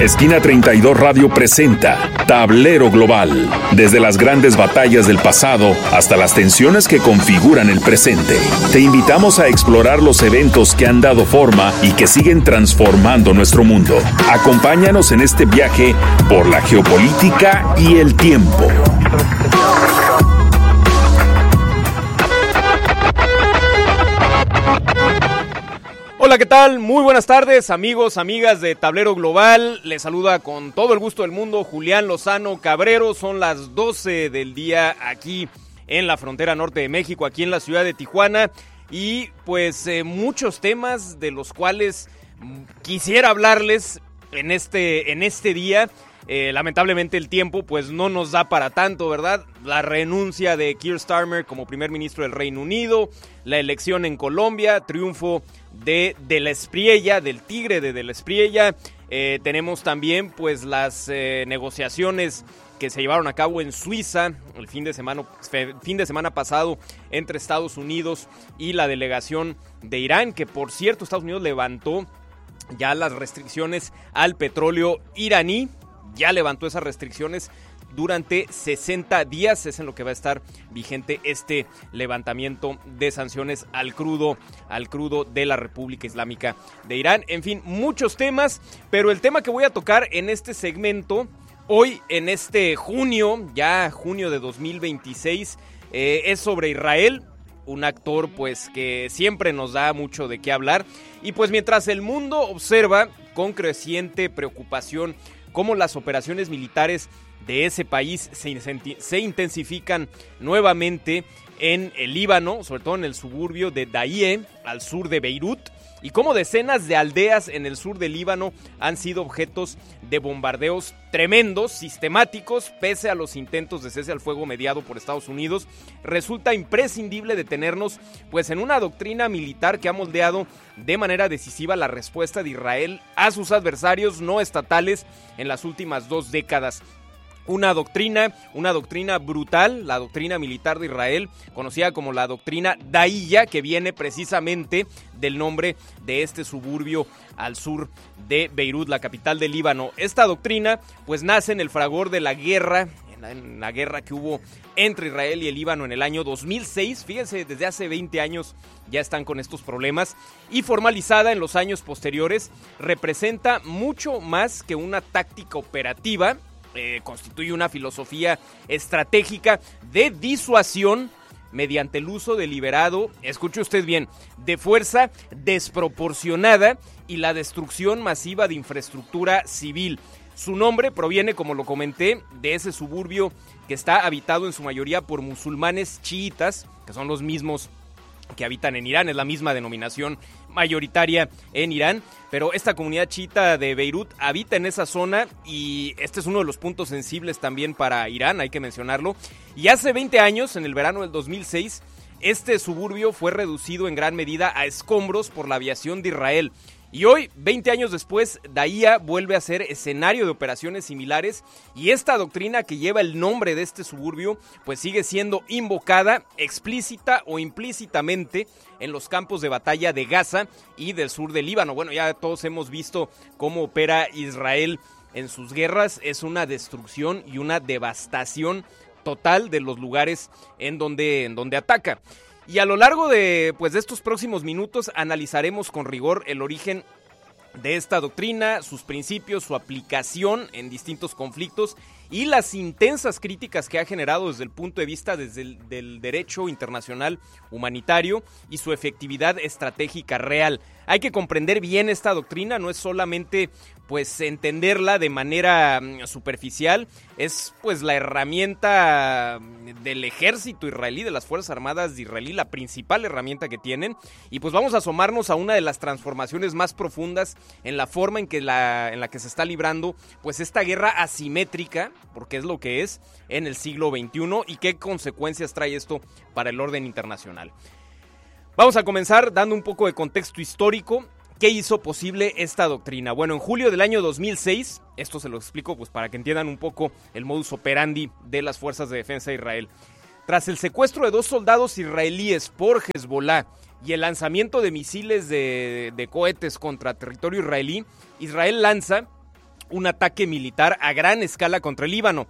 Esquina 32 Radio presenta Tablero Global. Desde las grandes batallas del pasado hasta las tensiones que configuran el presente. Te invitamos a explorar los eventos que han dado forma y que siguen transformando nuestro mundo. Acompáñanos en este viaje por la geopolítica y el tiempo. Hola, ¿qué tal? Muy buenas tardes, amigos, amigas de Tablero Global. Les saluda con todo el gusto del mundo Julián Lozano Cabrero. Son las 12 del día aquí en la frontera norte de México, aquí en la ciudad de Tijuana. Y pues muchos temas de los cuales quisiera hablarles en este día. Lamentablemente el tiempo pues no nos da para tanto, ¿verdad? La renuncia de Keir Starmer como primer ministro del Reino Unido, la elección en Colombia, triunfo de la Espriella, del Tigre de la Espriella. Tenemos también pues las negociaciones que se llevaron a cabo en Suiza el fin de semana pasado entre Estados Unidos y la delegación de Irán, que por cierto Estados Unidos levantó ya las restricciones al petróleo iraní. Ya levantó esas restricciones durante 60 días, es en lo que va a estar vigente este levantamiento de sanciones al crudo de la República Islámica de Irán. En fin, muchos temas, pero el tema que voy a tocar en este segmento, hoy en este junio de 2026, es sobre Israel. Un actor pues que siempre nos da mucho de qué hablar. Y pues mientras el mundo observa con creciente preocupación cómo las operaciones militares de ese país se intensifican nuevamente en el Líbano, sobre todo en el suburbio de Dahieh, al sur de Beirut, y cómo decenas de aldeas en el sur del Líbano han sido objetos de bombardeos tremendos, sistemáticos, pese a los intentos de cese al fuego mediado por Estados Unidos. Resulta imprescindible detenernos pues en una doctrina militar que ha moldeado de manera decisiva la respuesta de Israel a sus adversarios no estatales en las últimas 2 décadas. Una doctrina brutal, la doctrina militar de Israel, conocida como la doctrina Dahiya, que viene precisamente del nombre de este suburbio al sur de Beirut, la capital del Líbano. Esta doctrina pues nace en el fragor de la guerra, en la guerra que hubo entre Israel y el Líbano en el año 2006. Fíjense, desde hace 20 años ya están con estos problemas, y formalizada en los años posteriores, representa mucho más que una táctica operativa. Constituye una filosofía estratégica de disuasión mediante el uso deliberado, escuche usted bien, de fuerza desproporcionada y la destrucción masiva de infraestructura civil. Su nombre proviene, como lo comenté, de ese suburbio que está habitado en su mayoría por musulmanes chiitas, que son los mismos que habitan en Irán, es la misma denominación mayoritaria en Irán, pero esta comunidad chiita de Beirut habita en esa zona, y este es uno de los puntos sensibles también para Irán, hay que mencionarlo. Y hace 20 años, en el verano del 2006, este suburbio fue reducido en gran medida a escombros por la aviación de Israel. Y hoy, 20 años después, Dahiya vuelve a ser escenario de operaciones similares, y esta doctrina que lleva el nombre de este suburbio pues sigue siendo invocada explícita o implícitamente en los campos de batalla de Gaza y del sur del Líbano. Bueno, ya todos hemos visto cómo opera Israel en sus guerras. Es una destrucción y una devastación total de los lugares en donde ataca. Y a lo largo de estos próximos minutos analizaremos con rigor el origen de esta doctrina, sus principios, su aplicación en distintos conflictos y las intensas críticas que ha generado desde el punto de vista del derecho internacional humanitario y su efectividad estratégica real. Hay que comprender bien esta doctrina, no es solamente entenderla de manera superficial, es la herramienta del ejército israelí, de las Fuerzas Armadas de Israelí, la principal herramienta que tienen, y vamos a asomarnos a una de las transformaciones más profundas en la forma en la que se está librando esta guerra asimétrica, porque es lo que es, en el siglo XXI, y qué consecuencias trae esto para el orden internacional. Vamos a comenzar dando un poco de contexto histórico. ¿Qué hizo posible esta doctrina? Bueno, en julio del año 2006, esto se lo explico para que entiendan un poco el modus operandi de las fuerzas de defensa de Israel. Tras el secuestro de 2 soldados israelíes por Hezbollah y el lanzamiento de misiles de cohetes contra territorio israelí, Israel lanza un ataque militar a gran escala contra el Líbano.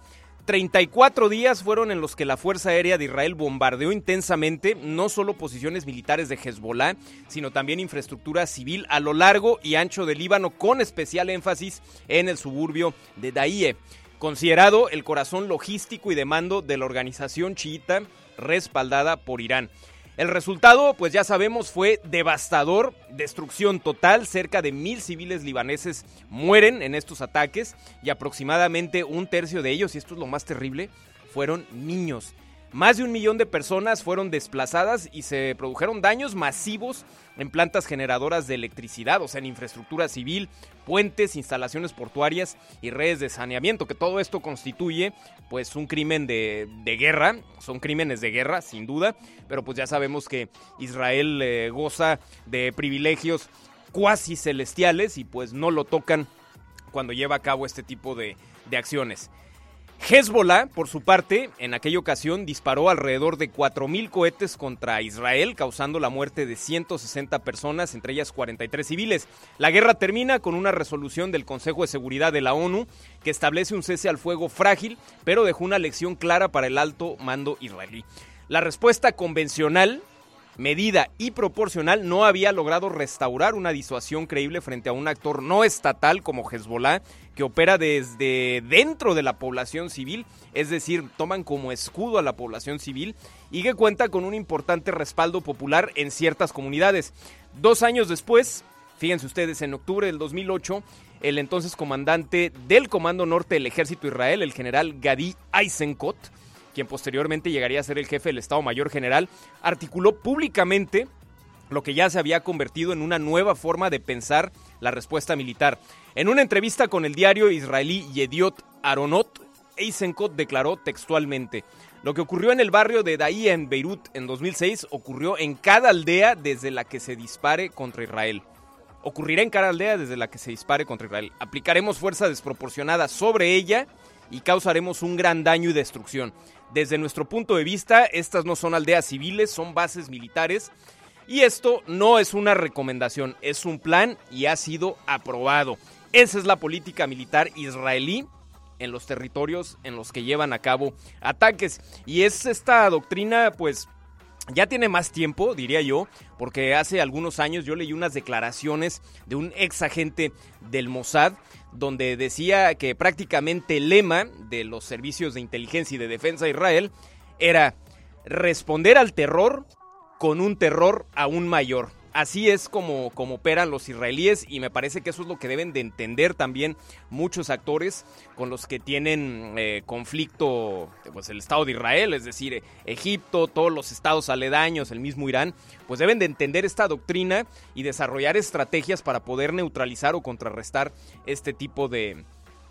34 días fueron en los que la Fuerza Aérea de Israel bombardeó intensamente no solo posiciones militares de Hezbollah, sino también infraestructura civil a lo largo y ancho del Líbano, con especial énfasis en el suburbio de Dahieh, considerado el corazón logístico y de mando de la organización chiita respaldada por Irán. El resultado, pues ya sabemos, fue devastador, destrucción total, cerca de 1,000 civiles libaneses mueren en estos ataques y aproximadamente un tercio de ellos, y esto es lo más terrible, fueron niños. Más de 1 millón de personas fueron desplazadas y se produjeron daños masivos en plantas generadoras de electricidad, o sea, en infraestructura civil, puentes, instalaciones portuarias y redes de saneamiento, que todo esto constituye pues un crimen de guerra, son crímenes de guerra sin duda, pero pues ya sabemos que Israel goza de privilegios cuasi celestiales y pues no lo tocan cuando lleva a cabo este tipo de acciones. Hezbollah, por su parte, en aquella ocasión disparó alrededor de 4,000 cohetes contra Israel, causando la muerte de 160 personas, entre ellas 43 civiles. La guerra termina con una resolución del Consejo de Seguridad de la ONU que establece un cese al fuego frágil, pero dejó una lección clara para el alto mando israelí. La respuesta convencional, medida y proporcional no había logrado restaurar una disuasión creíble frente a un actor no estatal como Hezbollah, que opera desde dentro de la población civil, es decir, toman como escudo a la población civil y que cuenta con un importante respaldo popular en ciertas comunidades. 2 años después, fíjense ustedes, en octubre del 2008, el entonces comandante del Comando Norte del Ejército Israel, el general Gadi Eisenkot, quien posteriormente llegaría a ser el jefe del Estado Mayor General, articuló públicamente lo que ya se había convertido en una nueva forma de pensar la respuesta militar. En una entrevista con el diario israelí Yediot Aharonot, Eisenkot declaró textualmente: lo que ocurrió en el barrio de Dahieh en Beirut en 2006 ocurrió en cada aldea desde la que se dispare contra Israel. Ocurrirá en cada aldea desde la que se dispare contra Israel. Aplicaremos fuerza desproporcionada sobre ella y causaremos un gran daño y destrucción. Desde nuestro punto de vista, estas no son aldeas civiles, son bases militares. Y esto no es una recomendación, es un plan y ha sido aprobado. Esa es la política militar israelí en los territorios en los que llevan a cabo ataques. Y es esta doctrina, pues, ya tiene más tiempo, diría yo, porque hace algunos años yo leí unas declaraciones de un ex agente del Mossad, donde decía que prácticamente el lema de los servicios de inteligencia y de defensa de Israel era responder al terror con un terror aún mayor. Así es como operan los israelíes y me parece que eso es lo que deben de entender también muchos actores con los que tienen conflicto, pues el Estado de Israel, es decir, Egipto, todos los estados aledaños, el mismo Irán, pues deben de entender esta doctrina y desarrollar estrategias para poder neutralizar o contrarrestar este tipo de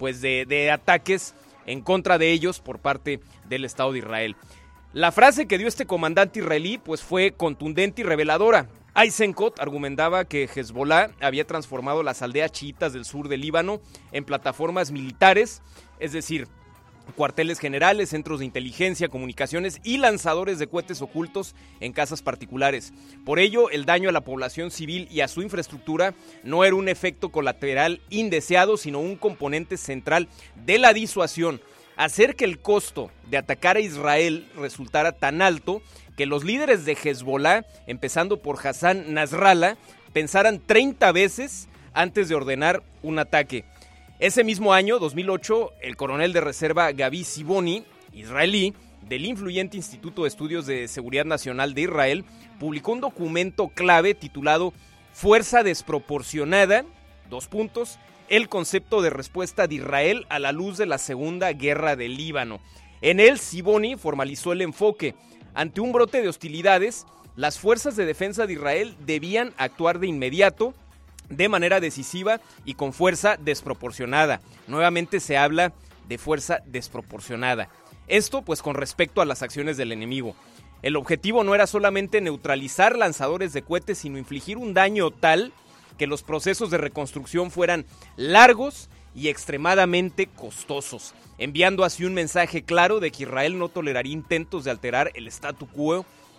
ataques en contra de ellos por parte del Estado de Israel. La frase que dio este comandante israelí pues fue contundente y reveladora. Eisenkot argumentaba que Hezbollah había transformado las aldeas chiitas del sur del Líbano en plataformas militares, es decir, cuarteles generales, centros de inteligencia, comunicaciones y lanzadores de cohetes ocultos en casas particulares. Por ello, el daño a la población civil y a su infraestructura no era un efecto colateral indeseado, sino un componente central de la disuasión. Hacer que el costo de atacar a Israel resultara tan alto que los líderes de Hezbollah, empezando por Hassan Nasrallah, pensaran 30 veces antes de ordenar un ataque. Ese mismo año, 2008, el coronel de reserva Gabi Siboni, israelí, del influyente Instituto de Estudios de Seguridad Nacional de Israel, publicó un documento clave titulado Fuerza desproporcionada, el concepto de respuesta de Israel a la luz de la Segunda Guerra del Líbano. En él, Siboni formalizó el enfoque. Ante un brote de hostilidades, las fuerzas de defensa de Israel debían actuar de inmediato, de manera decisiva y con fuerza desproporcionada. Nuevamente se habla de fuerza desproporcionada. Esto, pues, con respecto a las acciones del enemigo. El objetivo no era solamente neutralizar lanzadores de cohetes, sino infligir un daño tal que los procesos de reconstrucción fueran largos y extremadamente costosos, enviando así un mensaje claro de que Israel no toleraría intentos de alterar el statu quo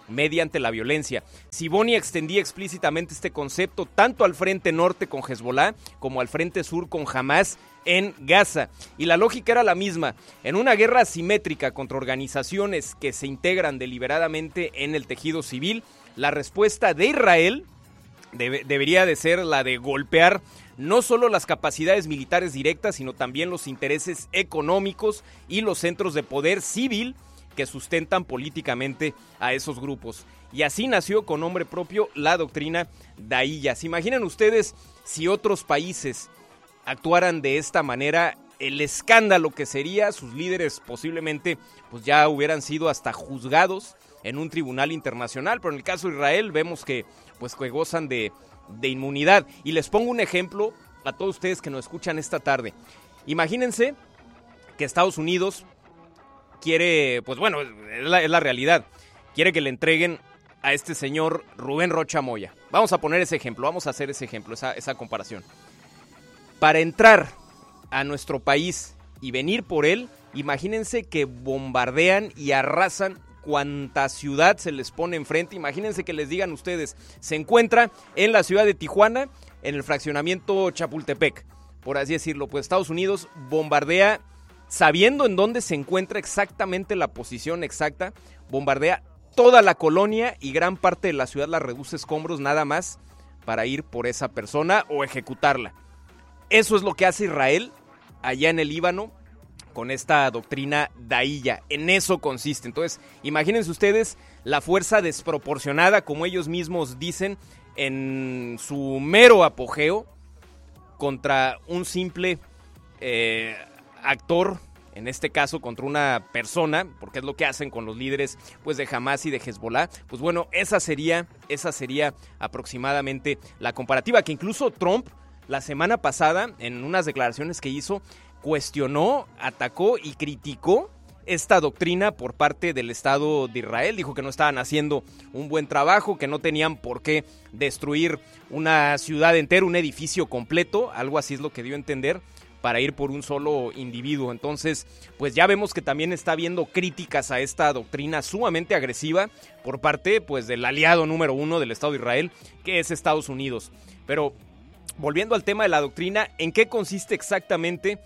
mediante la violencia. Siboni extendía explícitamente este concepto tanto al frente norte con Hezbollah como al frente sur con Hamas en Gaza. Y la lógica era la misma. En una guerra asimétrica contra organizaciones que se integran deliberadamente en el tejido civil, la respuesta de Israel debería de ser la de golpear no solo las capacidades militares directas, sino también los intereses económicos y los centros de poder civil que sustentan políticamente a esos grupos. Y así nació con nombre propio la doctrina Dahiya. ¿Se imaginan ustedes si otros países actuaran de esta manera? El escándalo que sería, sus líderes posiblemente pues ya hubieran sido hasta juzgados en un tribunal internacional, pero en el caso de Israel vemos que gozan de inmunidad. Y les pongo un ejemplo a todos ustedes que nos escuchan esta tarde. Imagínense que Estados Unidos quiere, pues bueno, es la realidad, quiere que le entreguen a este señor Rubén Rocha Moya. Vamos a poner ese ejemplo, vamos a hacer ese ejemplo, esa comparación. Para entrar a nuestro país y venir por él, imagínense que bombardean y arrasan cuanta ciudad se les pone enfrente. Imagínense que les digan ustedes, se encuentra en la ciudad de Tijuana, en el fraccionamiento Chapultepec, por así decirlo. Pues Estados Unidos bombardea, sabiendo en dónde se encuentra exactamente la posición exacta, bombardea toda la colonia y gran parte de la ciudad la reduce a escombros nada más para ir por esa persona o ejecutarla. Eso es lo que hace Israel allá en el Líbano con esta doctrina Dahiya. En eso consiste. Entonces, imagínense ustedes la fuerza desproporcionada, como ellos mismos dicen, en su mero apogeo, contra un simple actor, en este caso contra una persona, porque es lo que hacen con los líderes pues de Hamas y de Hezbollah. Pues bueno, esa sería aproximadamente la comparativa, que incluso Trump la semana pasada, en unas declaraciones que hizo, cuestionó, atacó y criticó esta doctrina por parte del Estado de Israel. Dijo que no estaban haciendo un buen trabajo, que no tenían por qué destruir una ciudad entera, un edificio completo, algo así es lo que dio a entender, para ir por un solo individuo. Entonces, pues ya vemos que también está habiendo críticas a esta doctrina sumamente agresiva por parte pues del aliado número uno del Estado de Israel, que es Estados Unidos. Pero volviendo al tema de la doctrina, ¿en qué consiste exactamente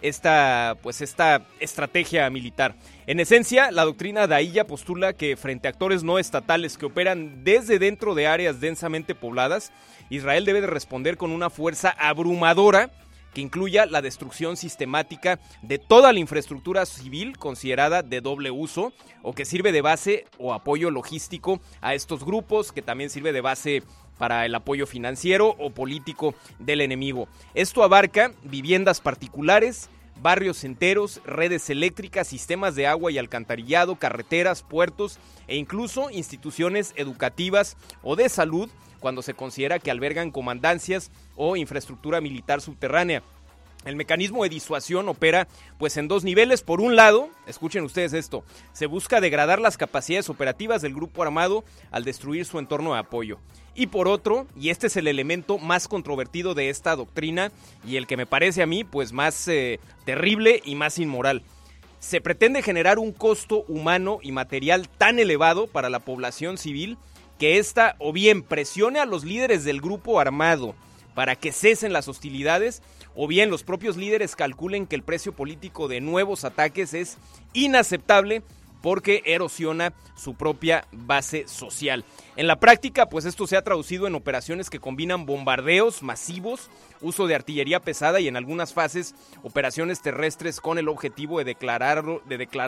esta estrategia militar? En esencia, la doctrina Dahiya postula que frente a actores no estatales que operan desde dentro de áreas densamente pobladas, Israel debe de responder con una fuerza abrumadora que incluya la destrucción sistemática de toda la infraestructura civil considerada de doble uso o que sirve de base o apoyo logístico a estos grupos, que también sirve de base para el apoyo financiero o político del enemigo. Esto abarca viviendas particulares, barrios enteros, redes eléctricas, sistemas de agua y alcantarillado, carreteras, puertos e incluso instituciones educativas o de salud cuando se considera que albergan comandancias o infraestructura militar subterránea. El mecanismo de disuasión opera pues en dos niveles. Por un lado, escuchen ustedes esto, se busca degradar las capacidades operativas del grupo armado al destruir su entorno de apoyo. Y por otro, y este es el elemento más controvertido de esta doctrina y el que me parece a mí pues más terrible y más inmoral, se pretende generar un costo humano y material tan elevado para la población civil que ésta o bien presione a los líderes del grupo armado para que cesen las hostilidades, o bien los propios líderes calculen que el precio político de nuevos ataques es inaceptable porque erosiona su propia base social. En la práctica, pues esto se ha traducido en operaciones que combinan bombardeos masivos, uso de artillería pesada y en algunas fases operaciones terrestres con el objetivo declarado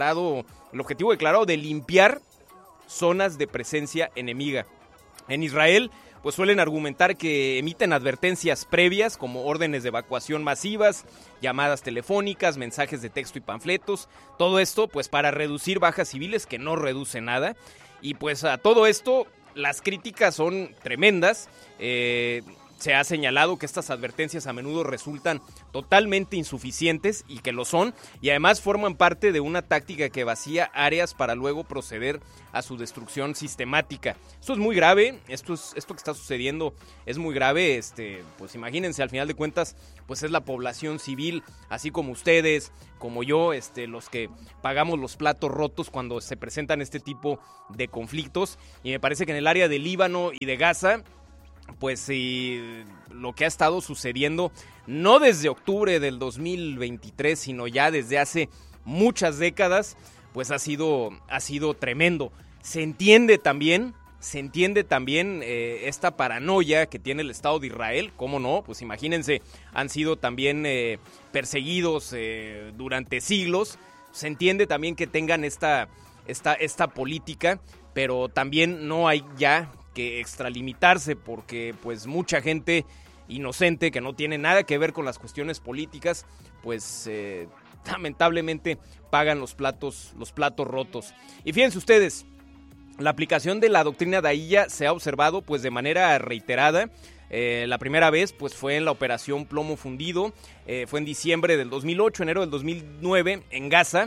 de limpiar zonas de presencia enemiga. En Israel, pues suelen argumentar que emiten advertencias previas como órdenes de evacuación masivas, llamadas telefónicas, mensajes de texto y panfletos, todo esto pues para reducir bajas civiles, que no reduce nada. Y pues a todo esto las críticas son tremendas. se ha señalado que estas advertencias a menudo resultan totalmente insuficientes y que lo son, y además forman parte de una táctica que vacía áreas para luego proceder a su destrucción sistemática. Esto es muy grave, esto que está sucediendo es muy grave, pues imagínense, al final de cuentas, pues es la población civil, así como ustedes, como yo, los que pagamos los platos rotos cuando se presentan este tipo de conflictos, y me parece que en el área de Líbano y de Gaza, pues sí, lo que ha estado sucediendo, no desde octubre del 2023, sino ya desde hace muchas décadas, pues ha sido tremendo. Se entiende también esta paranoia que tiene el Estado de Israel, ¿cómo no? Pues imagínense, han sido también perseguidos durante siglos. Se entiende también que tengan esta política, pero también no hay ya que extralimitarse, porque pues mucha gente inocente que no tiene nada que ver con las cuestiones políticas, pues lamentablemente pagan los platos rotos. Y fíjense ustedes, la aplicación de la doctrina Dahiya se ha observado pues de manera reiterada. La primera vez pues fue en la operación Plomo Fundido, fue en diciembre del 2008, enero del 2009 en Gaza,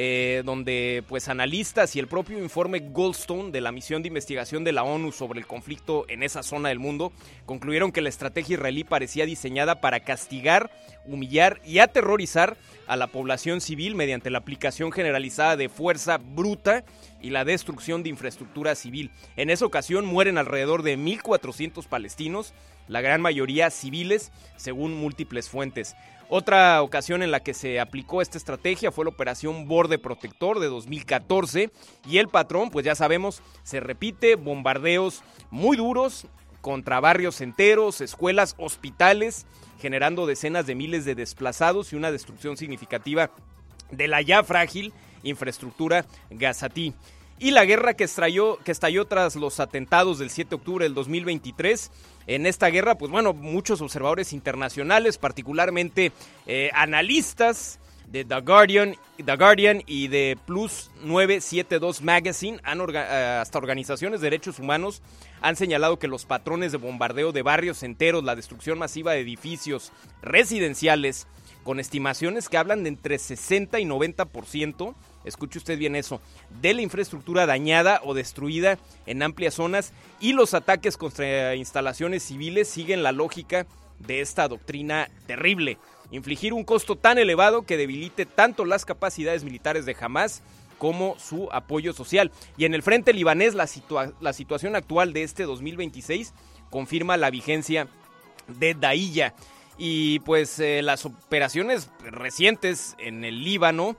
donde pues analistas y el propio informe Goldstone de la misión de investigación de la ONU sobre el conflicto en esa zona del mundo concluyeron que la estrategia israelí parecía diseñada para castigar, humillar y aterrorizar a la población civil mediante la aplicación generalizada de fuerza bruta y la destrucción de infraestructura civil. En esa ocasión mueren alrededor de 1,400 palestinos, la gran mayoría civiles, según múltiples fuentes. Otra ocasión en la que se aplicó esta estrategia fue la operación Borde Protector de 2014, y el patrón, pues ya sabemos, se repite: bombardeos muy duros contra barrios enteros, escuelas, hospitales, generando decenas de miles de desplazados y una destrucción significativa de la ya frágil infraestructura gazatí. Y la guerra que estalló tras los atentados del 7 de octubre del 2023. En esta guerra, pues bueno, muchos observadores internacionales, particularmente analistas de The Guardian y de Plus 972 Magazine, hasta organizaciones de derechos humanos, han señalado que los patrones de bombardeo de barrios enteros, la destrucción masiva de edificios residenciales, con estimaciones que hablan de entre 60 y 90%, escuche usted bien eso, de la infraestructura dañada o destruida en amplias zonas, y los ataques contra instalaciones civiles siguen la lógica de esta doctrina terrible: infligir un costo tan elevado que debilite tanto las capacidades militares de Hamás como su apoyo social. Y en el frente libanés, la situación actual de este 2026 confirma la vigencia de Dahiya. Y pues las operaciones recientes en el Líbano,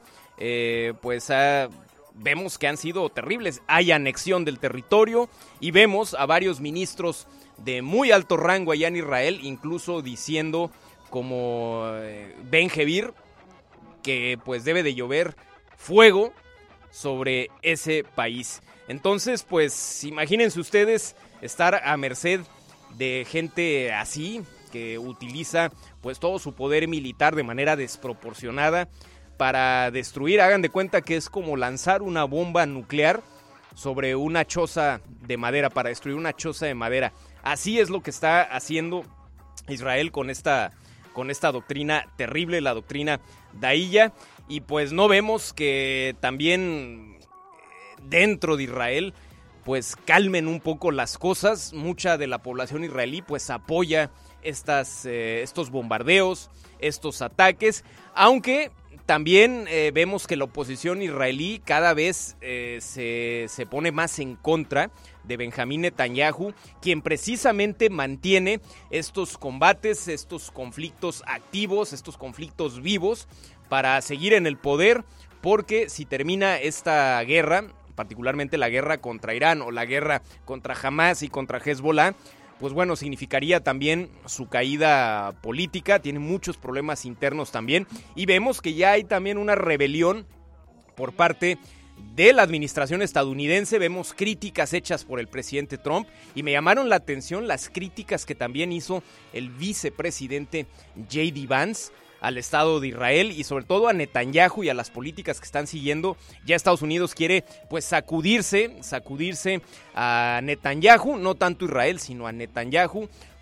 vemos que han sido terribles. Hay anexión del territorio y vemos a varios ministros de muy alto rango allá en Israel, incluso diciendo, como Ben-Gvir, que pues debe de llover fuego sobre ese país. Entonces, pues imagínense ustedes estar a merced de gente así, que utiliza pues todo su poder militar de manera desproporcionada para destruir. Hagan de cuenta que es como lanzar una bomba nuclear sobre una choza de madera, para destruir una choza de madera. Así es lo que está haciendo Israel con esta doctrina terrible, la doctrina Dahiya. Y pues no vemos que también dentro de Israel pues calmen un poco las cosas. Mucha de la población israelí pues apoya estos bombardeos, estos ataques, aunque también vemos que la oposición israelí cada vez se pone más en contra de Benjamín Netanyahu, quien precisamente mantiene estos combates, estos conflictos activos, estos conflictos vivos, para seguir en el poder, porque si termina esta guerra, particularmente la guerra contra Irán o la guerra contra Hamás y contra Hezbollah, pues bueno, significaría también su caída política. Tiene muchos problemas internos también, y vemos que ya hay también una rebelión por parte de la administración estadounidense. Vemos críticas hechas por el presidente Trump, y me llamaron la atención las críticas que también hizo el vicepresidente J.D. Vance al Estado de Israel y sobre todo a Netanyahu y a las políticas que están siguiendo. Ya Estados Unidos quiere pues sacudirse a Netanyahu, no tanto Israel, sino a Netanyahu,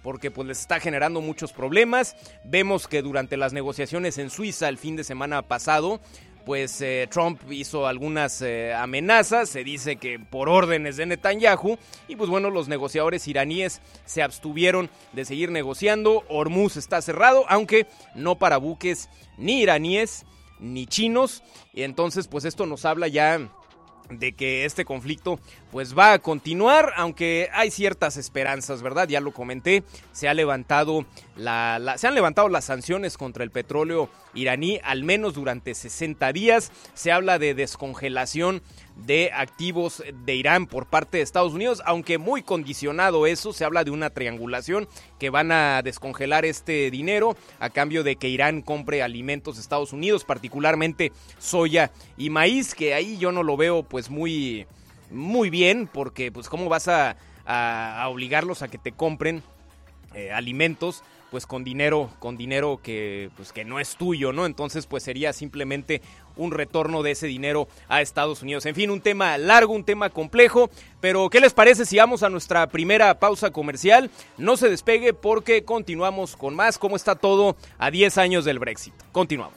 porque pues les está generando muchos problemas. Vemos que durante las negociaciones en Suiza el fin de semana pasado, pues Trump hizo algunas amenazas, se dice que por órdenes de Netanyahu, y pues bueno, los negociadores iraníes se abstuvieron de seguir negociando. Hormuz está cerrado, aunque no para buques ni iraníes ni chinos, y entonces pues esto nos habla ya de que este conflicto pues va a continuar, aunque hay ciertas esperanzas, ¿verdad? Ya lo comenté, se han levantado las sanciones contra el petróleo iraní, al menos durante 60 días. Se habla de descongelación de activos de Irán por parte de Estados Unidos, aunque muy condicionado eso. Se habla de una triangulación, que van a descongelar este dinero a cambio de que Irán compre alimentos de Estados Unidos, particularmente soya y maíz, que ahí yo no lo veo pues muy bien, porque pues cómo vas a obligarlos a que te compren alimentos pues con dinero que pues que no es tuyo, ¿no? Entonces pues sería simplemente un retorno de ese dinero a Estados Unidos. En fin, un tema largo, un tema complejo, pero ¿qué les parece si vamos a nuestra primera pausa comercial? No se despegue porque continuamos con más. ¿Cómo está todo a 10 años del Brexit? Continuamos.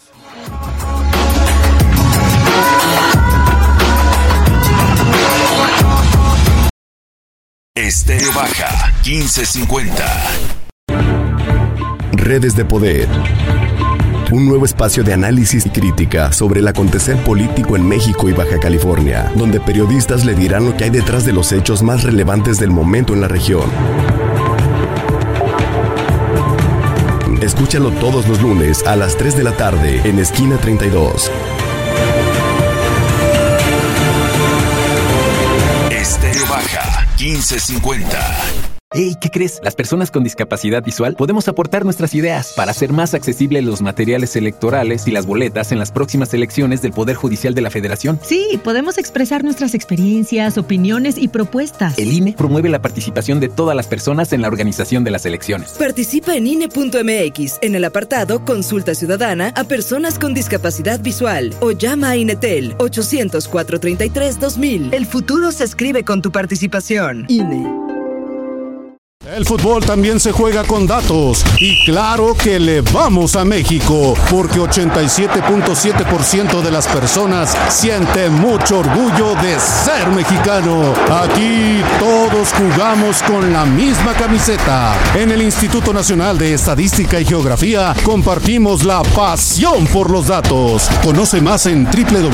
Estéreo Baja 1550. Redes de Poder. Un nuevo espacio de análisis y crítica sobre el acontecer político en México y Baja California, donde periodistas le dirán lo que hay detrás de los hechos más relevantes del momento en la región. Escúchalo todos los lunes a las 3 de la tarde en Esquina 32. Estéreo Baja 1550. Hey, ¿qué crees? Las personas con discapacidad visual podemos aportar nuestras ideas para hacer más accesibles los materiales electorales y las boletas en las próximas elecciones del Poder Judicial de la Federación. Sí, podemos expresar nuestras experiencias, opiniones y propuestas. El INE promueve la participación de todas las personas en la organización de las elecciones. Participa en INE.mx en el apartado Consulta Ciudadana a personas con discapacidad visual o llama a INETEL 800-433-2000. El futuro se escribe con tu participación. INE. El fútbol también se juega con datos y claro que le vamos a México porque 87.7% de las personas siente mucho orgullo de ser mexicano. Aquí todos jugamos con la misma camiseta. En el Instituto Nacional de Estadística y Geografía compartimos la pasión por los datos. Conoce más en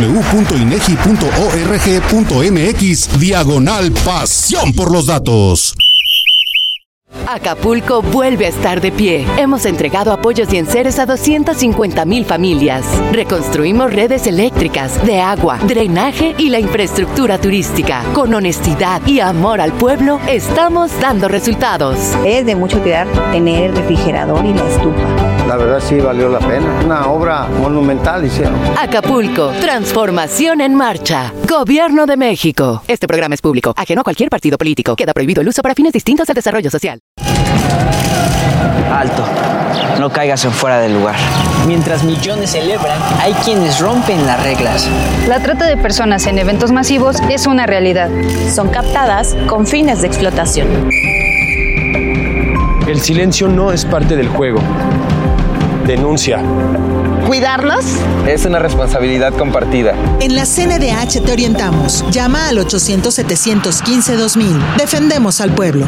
www.inegi.org.mx/pasión por los datos. Acapulco vuelve a estar de pie. Hemos entregado apoyos y enseres a 250,000 familias. Reconstruimos redes eléctricas, de agua, drenaje y la infraestructura turística. Con honestidad y amor al pueblo, estamos dando resultados. Es de mucho cuidar tener el refrigerador y la estufa. La verdad sí valió la pena. Una obra monumental hicieron. Acapulco, transformación en marcha. Gobierno de México. Este programa es público, ajeno a cualquier partido político. Queda prohibido el uso para fines distintos al desarrollo social. Alto, no caigas en fuera del lugar. Mientras millones celebran, hay quienes rompen las reglas. La trata de personas en eventos masivos es una realidad. Son captadas con fines de explotación. El silencio no es parte del juego. Denuncia. ¿Cuidarlos? Es una responsabilidad compartida. En la CNDH te orientamos. Llama al 800-715-2000. Defendemos al pueblo.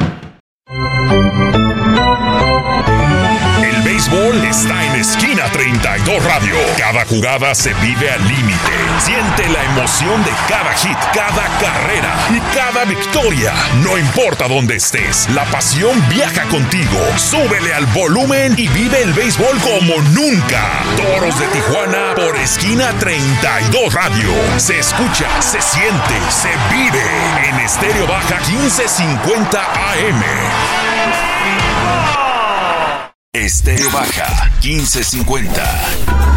El béisbol está en Esquina 32 Radio. Cada jugada se vive al límite. Siente la emoción de cada hit, cada carrera y cada victoria. No importa dónde estés, la pasión viaja contigo. Súbele al volumen y vive el béisbol como nunca. Toros de Tijuana por Esquina 32 Radio. Se escucha, se siente, se vive en Estéreo Baja 1550 AM. Estéreo Baja 1550.